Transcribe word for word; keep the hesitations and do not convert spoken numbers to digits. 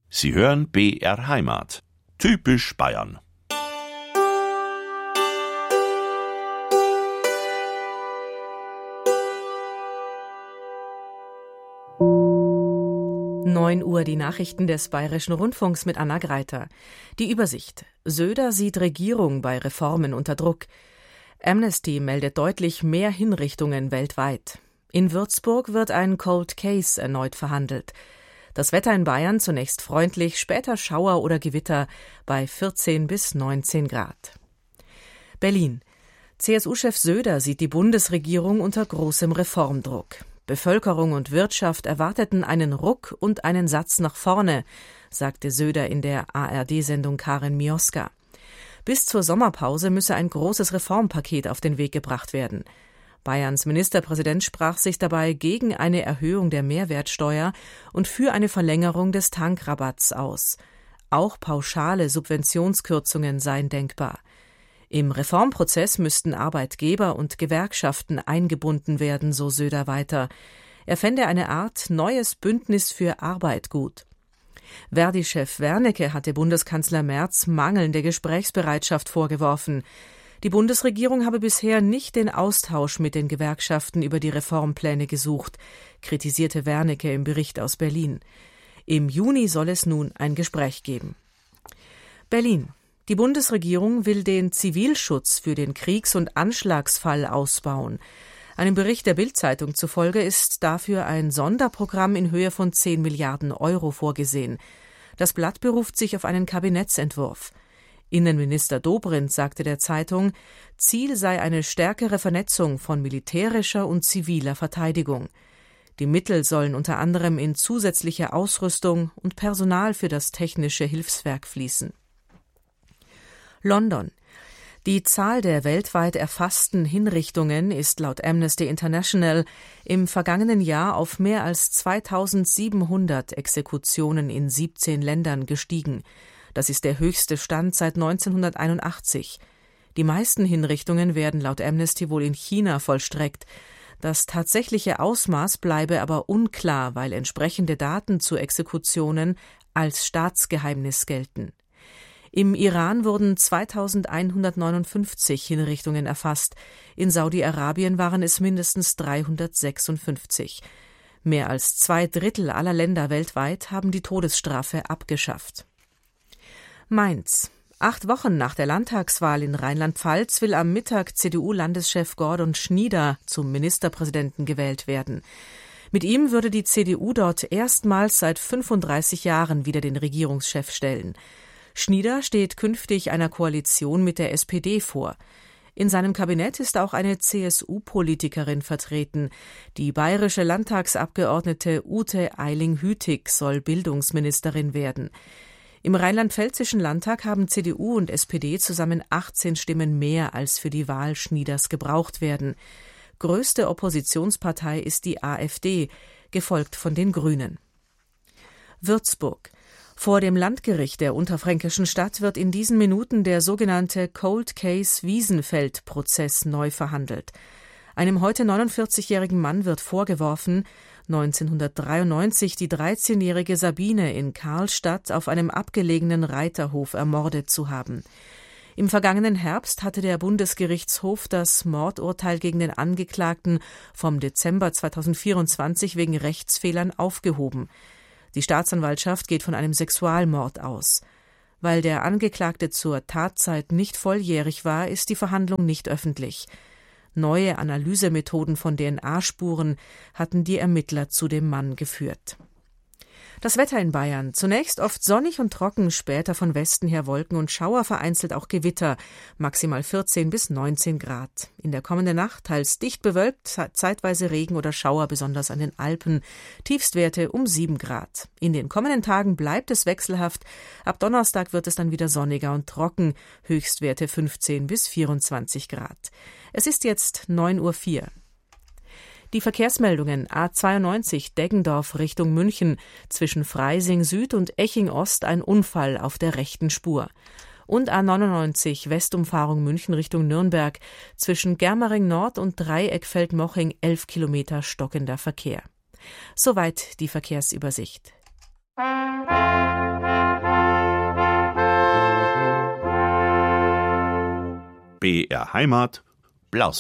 Sie hören B R Heimat. Typisch Bayern. neun Uhr, die Nachrichten des Bayerischen Rundfunks mit Anna Greiter. Die Übersicht. Söder sieht Regierung bei Reformen unter Druck. Amnesty meldet deutlich mehr Hinrichtungen weltweit. In Würzburg wird ein Cold Case erneut verhandelt. Das Wetter in Bayern zunächst freundlich, später Schauer oder Gewitter bei vierzehn bis neunzehn Grad. Berlin. C S U-Chef Söder sieht die Bundesregierung unter großem Reformdruck. Bevölkerung und Wirtschaft erwarteten einen Ruck und einen Satz nach vorne, sagte Söder in der A R D-Sendung Karin Mioska. Bis zur Sommerpause müsse ein großes Reformpaket auf den Weg gebracht werden. Bayerns Ministerpräsident sprach sich dabei gegen eine Erhöhung der Mehrwertsteuer und für eine Verlängerung des Tankrabatts aus. Auch pauschale Subventionskürzungen seien denkbar. Im Reformprozess müssten Arbeitgeber und Gewerkschaften eingebunden werden, so Söder weiter. Er fände eine Art neues Bündnis für Arbeit gut. Verdi-Chef Wernicke hatte Bundeskanzler Merz mangelnde Gesprächsbereitschaft vorgeworfen. Die Bundesregierung habe bisher nicht den Austausch mit den Gewerkschaften über die Reformpläne gesucht, kritisierte Wernicke im Bericht aus Berlin. Im Juni soll es nun ein Gespräch geben. Berlin. Die Bundesregierung will den Zivilschutz für den Kriegs- und Anschlagsfall ausbauen. Einem Bericht der Bild-Zeitung zufolge ist dafür ein Sonderprogramm in Höhe von zehn Milliarden Euro vorgesehen. Das Blatt beruft sich auf einen Kabinettsentwurf. Innenminister Dobrindt sagte der Zeitung, Ziel sei eine stärkere Vernetzung von militärischer und ziviler Verteidigung. Die Mittel sollen unter anderem in zusätzliche Ausrüstung und Personal für das technische Hilfswerk fließen. London. Die Zahl der weltweit erfassten Hinrichtungen ist laut Amnesty International im vergangenen Jahr auf mehr als zweitausendsiebenhundert Exekutionen in siebzehn Ländern gestiegen. Das ist der höchste Stand seit neunzehnhunderteinundachtzig. Die meisten Hinrichtungen werden laut Amnesty wohl in China vollstreckt. Das tatsächliche Ausmaß bleibe aber unklar, weil entsprechende Daten zu Exekutionen als Staatsgeheimnis gelten. Im Iran wurden zweitausendeinhundertneunundfünfzig Hinrichtungen erfasst. In Saudi-Arabien waren es mindestens dreihundertsechsundfünfzig. Mehr als zwei Drittel aller Länder weltweit haben die Todesstrafe abgeschafft. Mainz. Acht Wochen nach der Landtagswahl in Rheinland-Pfalz will am Mittag C D U-Landeschef Gordon Schnieder zum Ministerpräsidenten gewählt werden. Mit ihm würde die C D U dort erstmals seit fünfunddreißig Jahren wieder den Regierungschef stellen. Schnieder steht künftig einer Koalition mit der S P D vor. In seinem Kabinett ist auch eine C S U-Politikerin vertreten. Die bayerische Landtagsabgeordnete Ute Eiling-Hütig soll Bildungsministerin werden. Im rheinland-pfälzischen Landtag haben C D U und S P D zusammen achtzehn Stimmen mehr, als für die Wahl Schnieders gebraucht werden. Größte Oppositionspartei ist die A f D, gefolgt von den Grünen. Würzburg. Vor dem Landgericht der unterfränkischen Stadt wird in diesen Minuten der sogenannte Cold Case Wiesenfeld-Prozess neu verhandelt. Einem heute neunundvierzigjährigen Mann wird vorgeworfen, neunzehnhundertdreiundneunzig die dreizehnjährige Sabine in Karlstadt auf einem abgelegenen Reiterhof ermordet zu haben. Im vergangenen Herbst hatte der Bundesgerichtshof das Mordurteil gegen den Angeklagten vom Dezember zweitausendvierundzwanzig wegen Rechtsfehlern aufgehoben. Die Staatsanwaltschaft geht von einem Sexualmord aus. Weil der Angeklagte zur Tatzeit nicht volljährig war, ist die Verhandlung nicht öffentlich. Neue Analysemethoden von D N A-Spuren hatten die Ermittler zu dem Mann geführt. Das Wetter in Bayern. Zunächst oft sonnig und trocken, später von Westen her Wolken und Schauer, vereinzelt auch Gewitter, maximal vierzehn bis neunzehn Grad. In der kommenden Nacht teils dicht bewölkt, zeitweise Regen oder Schauer, besonders an den Alpen. Tiefstwerte um sieben Grad. In den kommenden Tagen bleibt es wechselhaft. Ab Donnerstag wird es dann wieder sonniger und trocken. Höchstwerte fünfzehn bis vierundzwanzig Grad. Es ist jetzt neun Uhr vier. Die Verkehrsmeldungen: A zweiundneunzig Deggendorf Richtung München, zwischen Freising Süd und Eching Ost ein Unfall auf der rechten Spur. Und A neunundneunzig Westumfahrung München Richtung Nürnberg, zwischen Germering Nord und Dreieckfeld-Moching elf Kilometer stockender Verkehr. Soweit die Verkehrsübersicht. B R Heimat, Blaus